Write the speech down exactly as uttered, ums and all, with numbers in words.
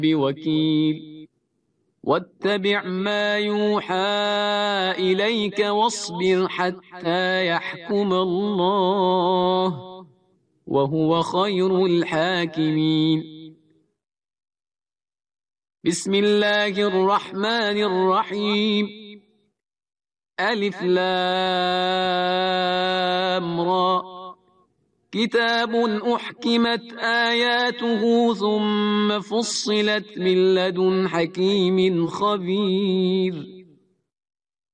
بوكيل واتبع ما يوحى إليك واصبر حتى يحكم الله وهو خير الحاكمين. بسم الله الرحمن الرحيم. ألف لام را كتاب أحكمت آياته ثم فصلت من لدن حكيم خبير.